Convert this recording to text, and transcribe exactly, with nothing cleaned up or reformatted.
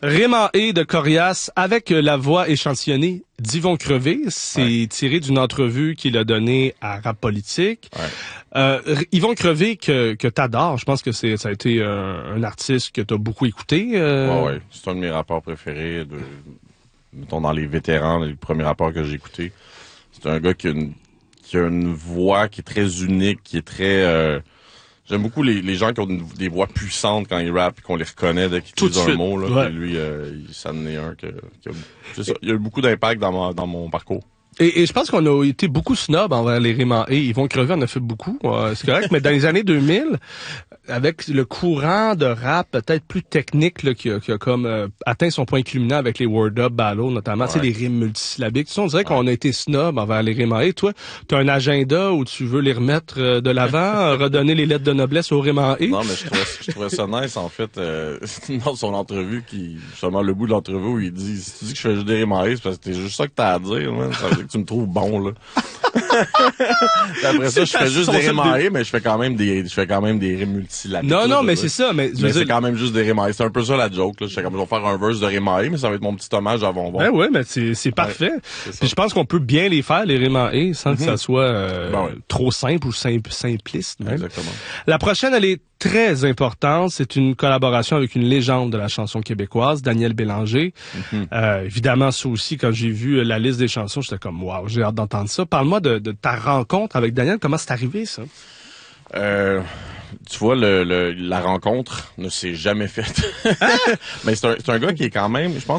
Raymond E. de Corias avec la voix échantillonnée d'Yvon Crevé. C'est ouais. tiré d'une entrevue qu'il a donnée à Rap Politique. Ouais. Euh, Yvon Crevé que, que t'adores. Je pense que c'est ça a été un, un artiste que t'as beaucoup écouté. Euh... Ouais, ouais. C'est un de mes rappeurs préférés. De, mettons, dans les vétérans, les premiers rappeurs que j'ai écoutés. C'est un gars qui a une, qui a une voix qui est très unique, qui est très... Euh, J'aime beaucoup les, les gens qui ont une, des voix puissantes quand ils rappent et qu'on les reconnaît dès qu'ils utilisent un mot. Là, ouais. Lui, euh, il, ça en est un que, que c'est ça. Il y a eu beaucoup d'impact dans, ma, dans mon parcours. Et, et je pense qu'on a été beaucoup snob envers les Raymond E. Yvon Crevé en a fait beaucoup, euh, c'est correct, mais dans les années deux mille, avec le courant de rap peut-être plus technique là, qui, a, qui a comme euh, atteint son point culminant avec les Word Up Battle, notamment, ouais. tu sais, les rimes multisyllabiques. Tu sais, on dirait ouais. qu'on a été snob envers les Raymond E. Toi, tu as un agenda où tu veux les remettre euh, de l'avant, redonner les lettres de noblesse aux Raymond E. Non, mais je trouvais, je trouvais ça nice, en fait, euh, dans son entrevue, qui, justement, le bout de l'entrevue où il dit, si tu dis que je fais juste des Raymond E, c'est parce que c'est juste ça que t'as à dire, man. Ça veut dire que tu me trouves bon, là. Après ça, je fais juste des rimes en E, mais je fais quand même des, je fais quand même des rimes multisyllabiques. Non, non, mais c'est ça, mais, mais c'est quand même juste des rimes en E. C'est un peu ça la joke, là. Je fais comme, je vais faire un verse de rimes en E, mais ça va être mon petit hommage à Bonbon. Ben ouais, mais c'est, c'est parfait. Ouais, c'est Puis je pense qu'on peut bien les faire, les rimes en E, sans mm-hmm. que ça soit, euh, ben ouais. trop simple ou simple, simpliste, même. Exactement. La prochaine, elle est très importante. C'est une collaboration avec une légende de la chanson québécoise, Daniel Bélanger. Mm-hmm. Euh, évidemment, ça aussi, quand j'ai vu la liste des chansons, j'étais comme, waouh, j'ai hâte d'entendre ça. Parle-moi de, de ta rencontre avec Daniel. Comment c'est arrivé, ça? Euh, tu vois, le, le, la rencontre ne s'est jamais faite. Hein? Mais c'est un, c'est un gars qui est quand même, je pense,